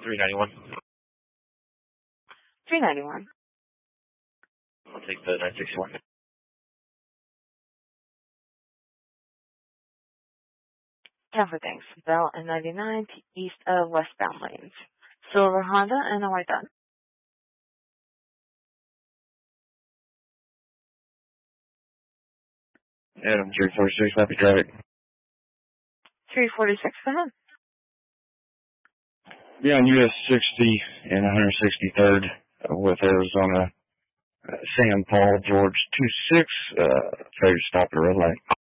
391. 391. I'll take the 961. Traffic thanks. Bell and 99 east of westbound lanes. Silver Honda and a white dot. Adam 346, happy traffic. 346, go ahead. Be on US 60 and 163rd with Arizona, Sam Paul, George 26, failure to stop at red light.